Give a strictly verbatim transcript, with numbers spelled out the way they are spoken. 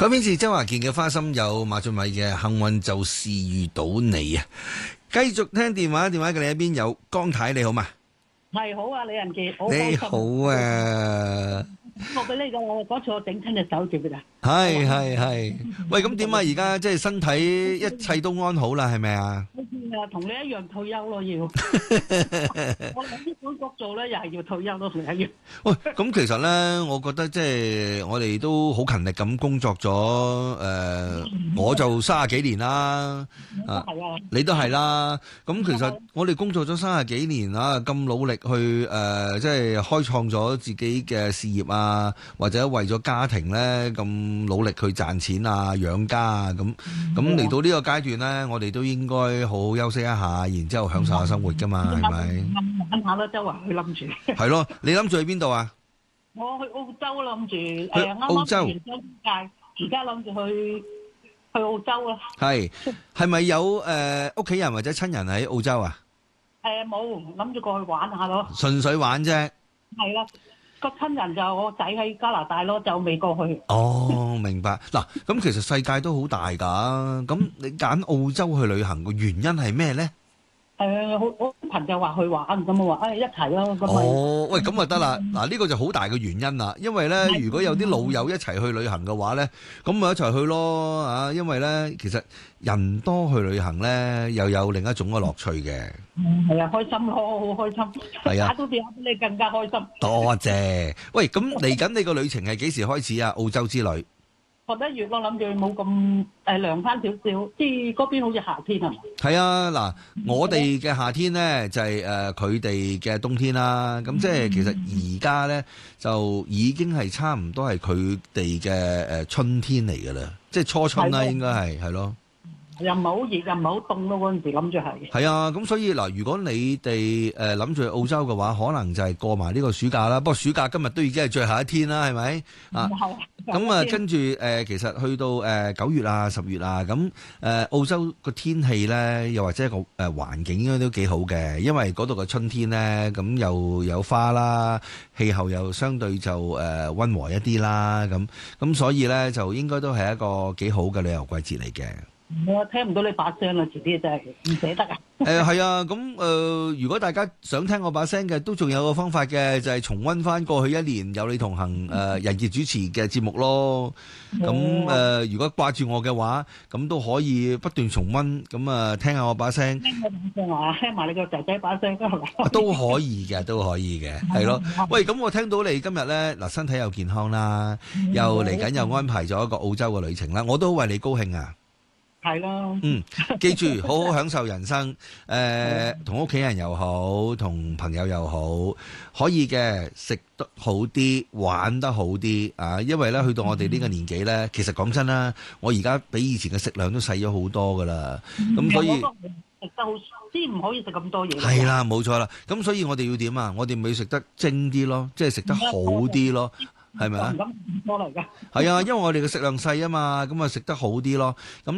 改編自周華健嘅《花心》，有馬浚偉嘅《幸運就是遇到你》啊！繼續聽電話，電話嘅另一邊有江太，你好嘛？ 係好啊，李仁傑，好你好啊！ 我俾呢個嗰次我整親隻手指㗎。 係係係，喂，咁點啊？而家即係身體一切都安好啦，係咪啊？ 好似啊，同你一樣退休咯，要。我喺醫管局做咧，又係要退休咯，同你一樣。 喂，咁其實咧，我覺得即係我哋都好勤力咁工作咗，誒，我就三十幾年啦，啊，你都係啦。咁其實我哋工作咗三十幾年啦，咁努力去誒，即係開創咗自己嘅事業啊，或者為咗家庭咧咁努力去賺錢啊、養家啊，咁咁嚟到呢個階段咧，我哋都應該好好休息一下，然之後享受下生活噶嘛，係咪？ 玩下啦，周圍去諗住。 係咯，你諗住去邊度啊？ 我去澳洲諗住，誒， 去啱啱澳洲完咗界，而家諗住去去澳洲啦。 係係咪有誒屋企人或者親人喺澳洲啊？ 誒，冇，諗住過去玩下咯。 純粹玩啫。 係啦。個親人就我仔喺加拿大咯，就未過去。 哦，明白。嗱，咁其實世界都好大㗎，咁你揀澳洲去旅行個原因係咩咧？ 誒，好好朋友話去玩，咁我話誒一齊咯。咁哦，喂，咁就得啦。嗱，呢個就好大嘅原因啦。因為咧，如果有啲老友一齊去旅行嘅話咧，咁咪一齊去咯啊！因為咧，其實人多去旅行咧，又有另一種嘅樂趣嘅。 嗯，係啊，開心咯，好開心。 係啊， 打到電話俾你更加開心。 多謝。喂，咁嚟緊你個旅程係幾時開始啊？澳洲之旅？ 十一月我諗住冇咁誒涼翻少少，即係嗰邊好似夏天係嘛？ 係啊，嗱，我哋嘅夏天咧就係誒佢哋嘅冬天啦。咁即係其實而家咧就已經係差唔多係佢哋嘅誒春天嚟㗎啦，即係初春啦，應該係係咯。 又唔係好熱，又唔係好凍咯。嗰陣時諗住係。係啊，咁所以嗱，如果你哋誒諗住去澳洲嘅話，可能就係過埋呢個暑假啦。不過暑假今日都已經係最後一天啦，係咪啊？咁啊，跟住誒，其實去到誒九月啊、十月啊，咁誒澳洲個天氣咧，又或者個誒環境應該都幾好嘅，因為嗰度嘅春天咧，咁又有花啦，氣候又相對就誒溫和一啲啦，咁咁所以咧就應該都係一個幾好嘅旅遊季節嚟嘅。 我聽唔到你把聲啦，遲啲真係唔捨得啊！ 誒係啊，咁誒，如果大家想聽我把聲嘅，都仲有個方法嘅，就係重溫翻過去一年有你同行誒仁傑主持嘅節目咯。咁誒，如果掛住我嘅話，咁都可以不斷重溫，咁啊聽下我把聲。 聽我把聲啊，聽埋你個仔仔把聲都係。 都可以嘅，都可以嘅，係咯。喂，咁我聽到你今日咧嗱，身體又健康啦，又嚟緊又安排咗一個澳洲嘅旅程啦，我都好為你高興啊！ 係咯， 嗯，記住好好享受人生，誒，同屋企人又好，同朋友又好，可以嘅，食得好啲，玩得好啲啊！因為咧，去到我哋呢個年紀咧，其實講真啦，我而家比以前嘅食量都細咗好多噶啦，咁所以食得好，先唔可以食咁多嘢。 係啦，冇錯啦，咁所以我哋要點啊？我哋咪食得精啲咯，即係食得好啲咯。係咪啊？係啊，因為我哋嘅食量細啊嘛，咁啊食得好啲咯。咁